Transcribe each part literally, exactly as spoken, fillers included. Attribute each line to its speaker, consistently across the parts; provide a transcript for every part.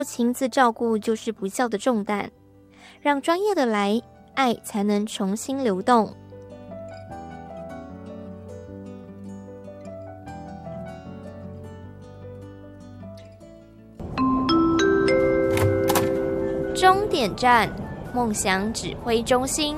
Speaker 1: 亲自照顾就是不孝的重担，让专业的来，爱才能重新流动。终点站，梦想指挥中心。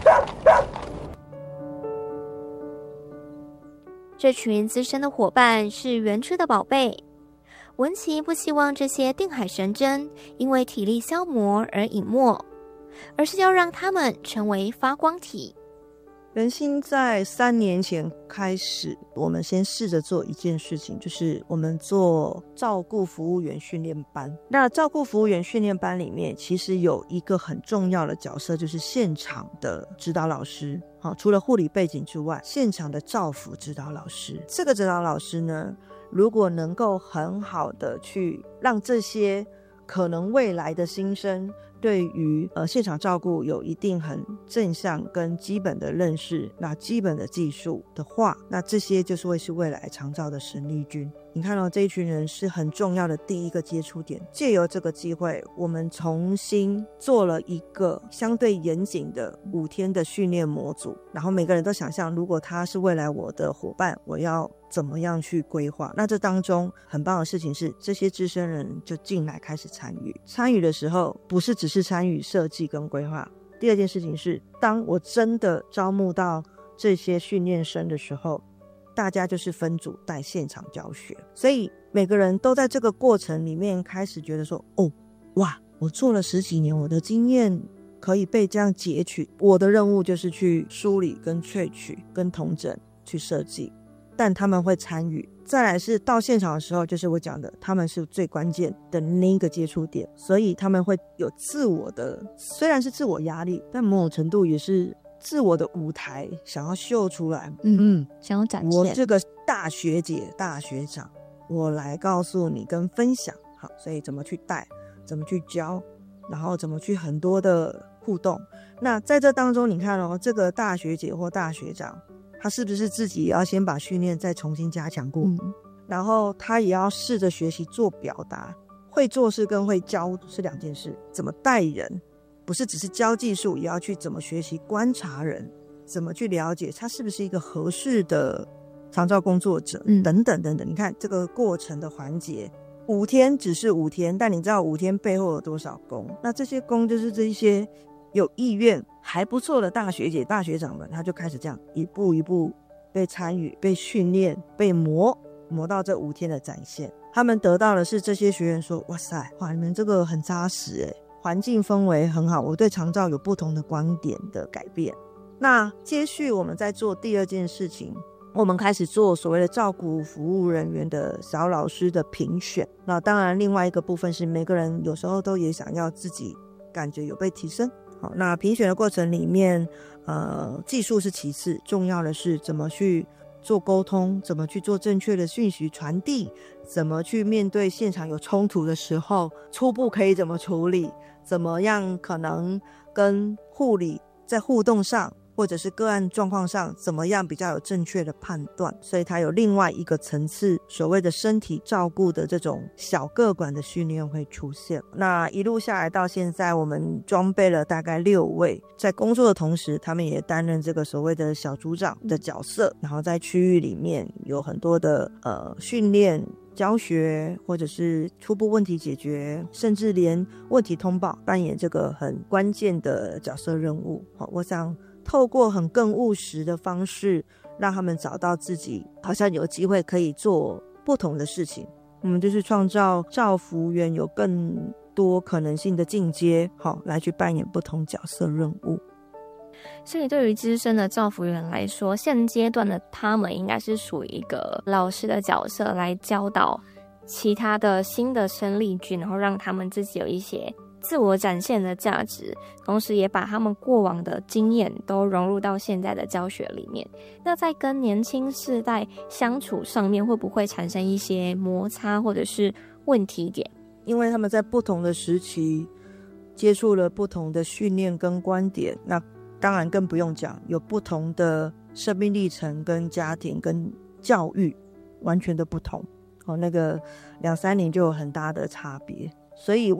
Speaker 1: 这群资深的伙伴是园区的宝贝，文琪不希望这些定海神针因为体力消磨而隐没，而是要让他们成为发光体。
Speaker 2: 人心在三年前开始，我们先试着做一件事情，就是我们做照顾服务员训练班。那照顾服务员训练班里面，其实有一个很重要的角色，就是现场的指导老师。好，除了护理背景之外，现场的照服指导老师，这个指导老师呢，如果能够很好的去让这些可能未来的新生对于呃现场照顾有一定很正向跟基本的认识，那基本的技术的话，那这些就是会是未来长照的生力军。你看到、哦、这一群人是很重要的第一个接触点。借由这个机会，我们重新做了一个相对严谨的五天的训练模组，然后每个人都想象，如果他是未来我的伙伴，我要怎么样去规划。那这当中很棒的事情是，这些资深人就进来开始参与。参与的时候不是只是参与设计跟规划，第二件事情是，当我真的招募到这些训练生的时候，大家就是分组带现场教学，所以每个人都在这个过程里面开始觉得说，哦，哇，我做了十几年，我的经验可以被这样截取，我的任务就是去梳理跟萃取跟统整去设计，但他们会参与。再来是到现场的时候，就是我讲的，他们是最关键的那个接触点，所以他们会有自我的，虽然是自我压力，但某种程度也是自我的舞台，想要秀出来。
Speaker 1: 嗯嗯，想要展现。
Speaker 2: 我这个大学姐、大学长，我来告诉你跟分享。好，所以怎么去带，怎么去教，然后怎么去很多的互动。那在这当中，你看哦，这个大学姐或大学长，他是不是自己也要先把训练再重新加强过？嗯，然后他也要试着学习做表达。会做事跟会教是两件事，怎么带人，不是只是教技术，也要去怎么学习观察人，怎么去了解他是不是一个合适的长照工作者、嗯、等等等等。你看这个过程的环节，五天只是五天，但你知道五天背后有多少工？那这些工就是这一些有意愿还不错的大学姐大学长们，他就开始这样一步一步被参与、被训练、被磨磨到这五天的展现。他们得到的是这些学员说，哇塞，哇，你们这个很扎实耶，环境氛围很好，我对长照有不同的观点的改变。那接续我们在做第二件事情，我们开始做所谓的照顾服务人员的小老师的评选。那当然另外一个部分是每个人有时候都也想要自己感觉有被提升。好，那评选的过程里面呃，技术是其次，重要的是怎么去做沟通，怎么去做正确的讯息传递，怎么去面对现场有冲突的时候初步可以怎么处理，怎么样可能跟护理在互动上或者是个案状况上怎么样比较有正确的判断。所以它有另外一个层次，所谓的身体照顾的这种小个管的训练会出现。那一路下来到现在，我们装备了大概六位，在工作的同时他们也担任这个所谓的小组长的角色，然后在区域里面有很多的呃训练教学，或者是初步问题解决，甚至连问题通报，扮演这个很关键的角色任务。好，我想透过很更务实的方式，让他们找到自己好像有机会可以做不同的事情。我们就是创造照服员有更多可能性的进阶，好，来去扮演不同角色任务。
Speaker 1: 所以对于资深的照服员来说，现阶段的他们应该是属于一个老师的角色，来教导其他的新的生力军，然后让他们自己有一些自我展现的价值，同时也把他们过往的经验都融入到现在的教学里面。那在跟年轻世代相处上面，会不会产生一些摩擦或者是问题点？
Speaker 2: 因为他们在不同的时期接触了不同的训练跟观点，那当然更不用讲有不同的生命历程跟家庭跟教育完全的不同、哦、那个两三年就有很大的差别。所以